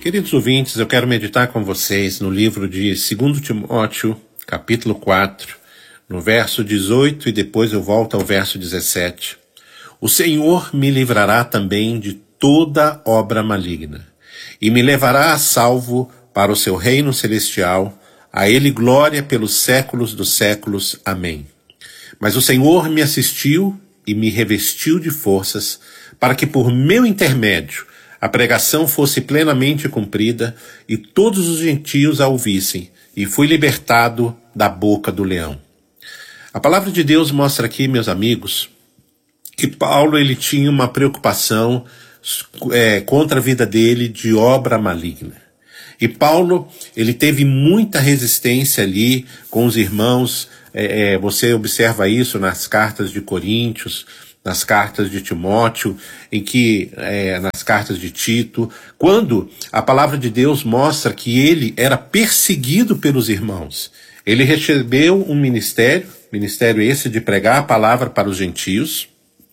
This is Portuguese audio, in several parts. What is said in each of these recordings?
Queridos ouvintes, eu quero meditar com vocês no livro de 2 Timóteo, capítulo 4, no verso 18 e depois eu volto ao verso 17. O Senhor me livrará também de toda obra maligna e me levará a salvo para o seu reino celestial. A ele glória pelos séculos dos séculos. Amém. Mas o Senhor me assistiu e me revestiu de forças para que por meu intermédio a pregação fosse plenamente cumprida e todos os gentios a ouvissem, e fui libertado da boca do leão. A palavra de Deus mostra aqui, meus amigos, que Paulo ele tinha uma preocupação contra a vida dele de obra maligna. E Paulo ele teve muita resistência ali com os irmãos. Você observa isso nas cartas de Coríntios, nas cartas de Timóteo, nas cartas de Tito, quando a palavra de Deus mostra que ele era perseguido pelos irmãos. Ele recebeu um ministério esse de pregar a palavra para os gentios,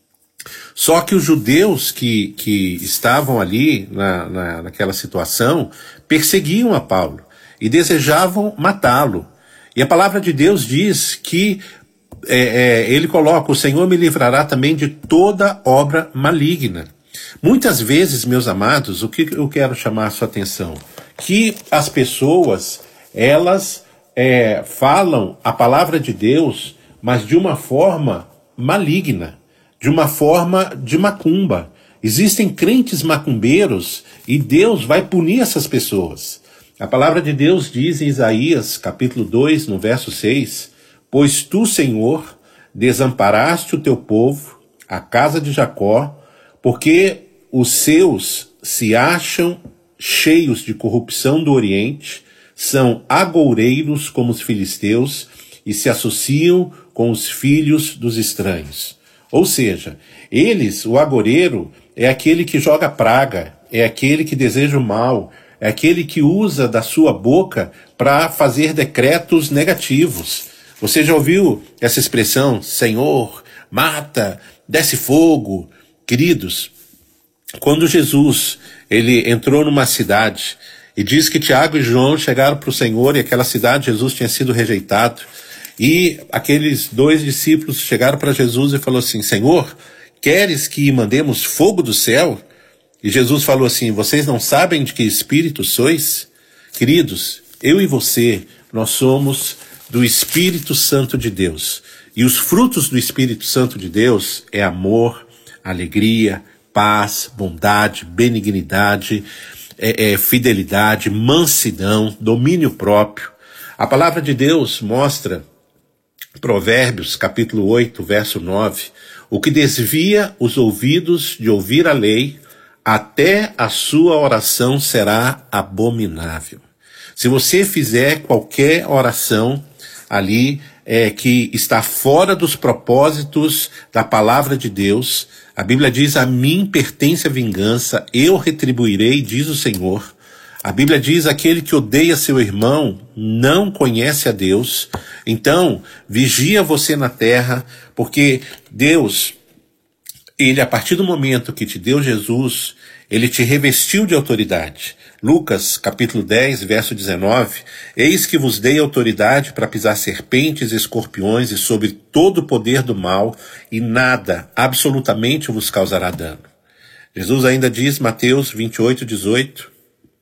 só que os judeus que estavam ali naquela situação perseguiam a Paulo e desejavam matá-lo. E a palavra de Deus diz que ele coloca: o Senhor me livrará também de toda obra maligna. Muitas vezes, meus amados, o que eu quero chamar a sua atenção? Que as pessoas, elas falam a palavra de Deus, mas de uma forma maligna, de uma forma de macumba. Existem crentes macumbeiros e Deus vai punir essas pessoas. A palavra de Deus diz em Isaías, capítulo 2, no verso 6, pois tu, Senhor, desamparaste o teu povo, a casa de Jacó, porque os seus se acham cheios de corrupção do Oriente, são agoureiros como os filisteus e se associam com os filhos dos estranhos. Ou seja, o agoureiro é aquele que joga praga, é aquele que deseja o mal, é aquele que usa da sua boca para fazer decretos negativos. Você já ouviu essa expressão, Senhor, mata, desce fogo? Queridos, quando Jesus ele entrou numa cidade e diz que Tiago e João chegaram para o Senhor e aquela cidade Jesus tinha sido rejeitado, e aqueles dois discípulos chegaram para Jesus e falaram assim: Senhor, queres que mandemos fogo do céu? E Jesus falou assim: vocês não sabem de que espírito sois? Queridos, eu e você, nós somos do Espírito Santo de Deus. E os frutos do Espírito Santo de Deus é amor, alegria, paz, bondade, benignidade, fidelidade, mansidão, domínio próprio. A palavra de Deus mostra, Provérbios, capítulo 8, verso 9, o que desvia os ouvidos de ouvir a lei, até a sua oração será abominável. Se você fizer qualquer oração ali que está fora dos propósitos da palavra de Deus, a Bíblia diz: a mim pertence a vingança, eu retribuirei, diz o Senhor. A Bíblia diz: aquele que odeia seu irmão não conhece a Deus. Então, vigia você na terra, porque Deus, ele, a partir do momento que te deu Jesus, ele te revestiu de autoridade. Lucas, capítulo 10, verso 19, eis que vos dei autoridade para pisar serpentes e escorpiões e sobre todo o poder do mal, e nada, absolutamente, vos causará dano. Jesus ainda diz, Mateus 28, 18,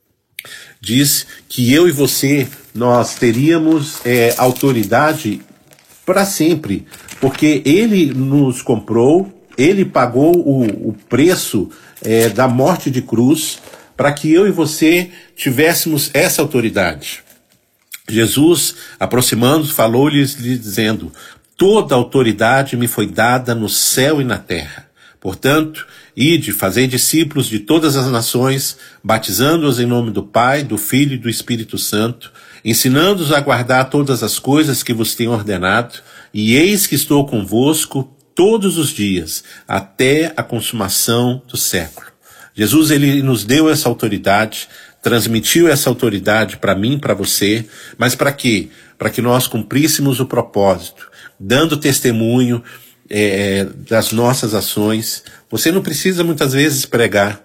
diz que eu e você, nós teríamos autoridade para sempre, porque ele nos comprou, ele pagou o preço da morte de cruz, para que eu e você tivéssemos essa autoridade. Jesus, aproximando-se, falou-lhes dizendo: toda autoridade me foi dada no céu e na terra. Portanto, ide, fazei discípulos de todas as nações, batizando-os em nome do Pai, do Filho e do Espírito Santo, ensinando-os a guardar todas as coisas que vos tenho ordenado, e eis que estou convosco todos os dias, até a consumação do século. Jesus, ele nos deu essa autoridade, transmitiu essa autoridade para mim, para você, mas para quê? Para que nós cumpríssemos o propósito, dando testemunho das nossas ações. Você não precisa muitas vezes pregar,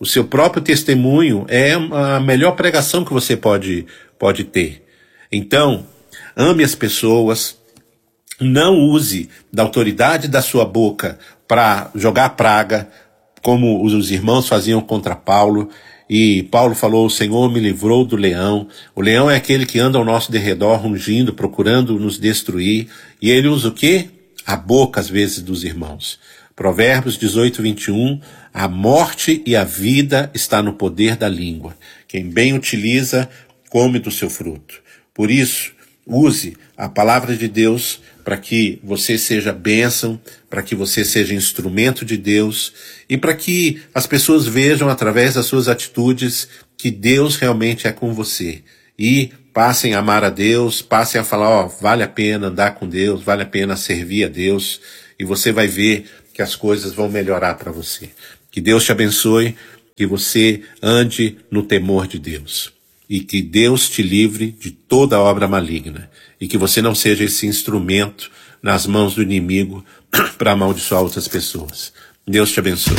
O seu próprio testemunho é a melhor pregação que você pode ter. Então, ame as pessoas, não use da autoridade da sua boca para jogar praga, como os irmãos faziam contra Paulo. E Paulo falou, o Senhor me livrou do leão. O leão é aquele que anda ao nosso derredor, rugindo, procurando nos destruir. E ele usa o quê? A boca, às vezes, dos irmãos. Provérbios 18, 21, a morte e a vida está no poder da língua. Quem bem utiliza, come do seu fruto. Por isso, use a palavra de Deus para que você seja bênção, para que você seja instrumento de Deus e para que as pessoas vejam através das suas atitudes que Deus realmente é com você. E passem a amar a Deus, passem a falar, vale a pena andar com Deus, vale a pena servir a Deus e você vai ver que as coisas vão melhorar para você. Que Deus te abençoe, que você ande no temor de Deus. E que Deus te livre de toda obra maligna. E que você não seja esse instrumento nas mãos do inimigo para amaldiçoar outras pessoas. Deus te abençoe.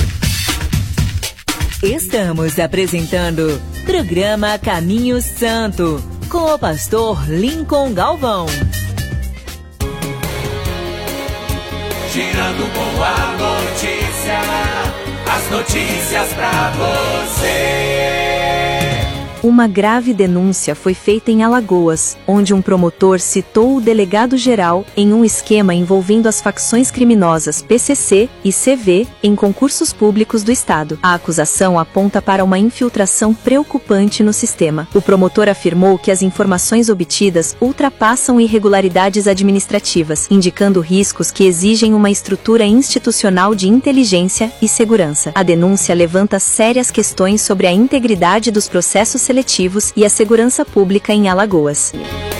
Estamos apresentando programa Caminho Santo, com o pastor Lincoln Galvão. Girando com a notícia, as notícias pra você. Uma grave denúncia foi feita em Alagoas, onde um promotor citou o delegado-geral em um esquema envolvendo as facções criminosas PCC e CV em concursos públicos do Estado. A acusação aponta para uma infiltração preocupante no sistema. O promotor afirmou que as informações obtidas ultrapassam irregularidades administrativas, indicando riscos que exigem uma estrutura institucional de inteligência e segurança. A denúncia levanta sérias questões sobre a integridade dos processos seletivos e a segurança pública em Alagoas.